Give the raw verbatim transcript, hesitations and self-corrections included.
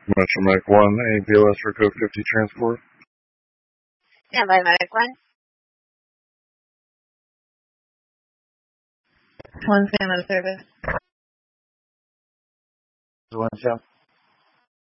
Metro Mike one, A B L S for code fifty transport. Stand by, Medic one. One stand out of service. One show.